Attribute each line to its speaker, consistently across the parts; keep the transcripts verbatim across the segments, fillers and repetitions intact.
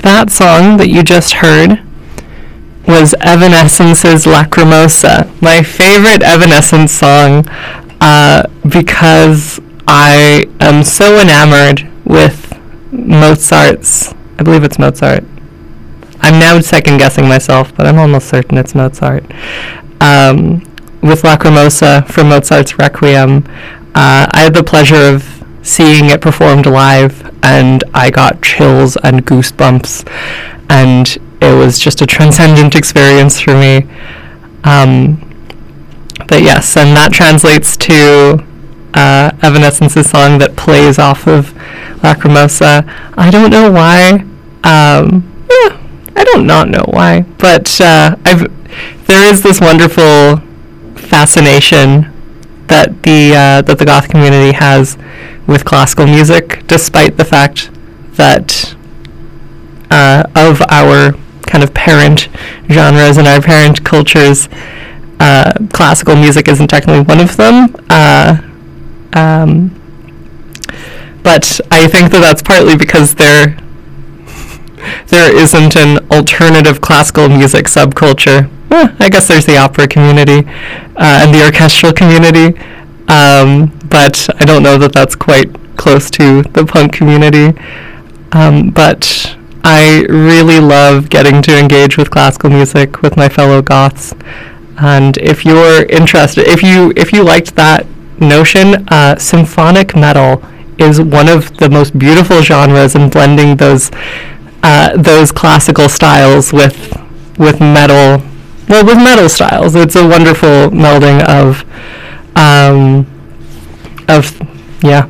Speaker 1: that song that you just heard was Evanescence's Lacrimosa, my favorite Evanescence song, uh, because I am so enamored with Mozart's, I believe it's Mozart. I'm now second guessing myself, but I'm almost certain it's Mozart. Um, with Lacrimosa from Mozart's Requiem, uh, I had the pleasure of seeing it performed live, and I got chills and goosebumps, and it was just a transcendent experience for me. Um, but yes, and that translates to uh, Evanescence's song that plays off of Lacrimosa. I don't know why. Um, yeah, I don't not know why, but uh, I've there is this wonderful fascination that the uh, that the goth community has with classical music, despite the fact that uh, of our kind of parent genres and our parent cultures, uh, classical music isn't technically one of them. Uh, um, but I think that that's partly because there there isn't an alternative classical music subculture. Well, I guess there's the opera community uh, and the orchestral community. Um, but I don't know that that's quite close to the punk community. Um, but I really love getting to engage with classical music with my fellow goths. And if you're interested, if you if you liked that notion, uh, symphonic metal is one of the most beautiful genres in blending those uh, those classical styles with with metal. Well, with metal styles, it's a wonderful melding of. Um, of, yeah,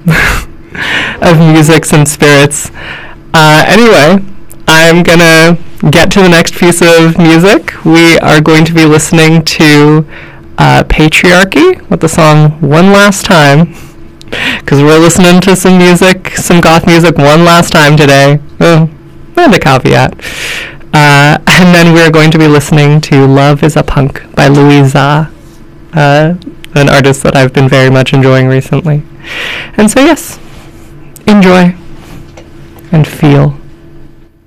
Speaker 1: of musics and spirits. Uh, anyway, I'm gonna get to the next piece of music. We are going to be listening to uh, Patriarchy with the song One Last Time, because we're listening to some music, some goth music one last time today. Oh, and a caveat. Uh, and then we're going to be listening to Love is a Punk by Louisa. Uh, an artist that I've been very much enjoying recently. And so yes, enjoy and feel.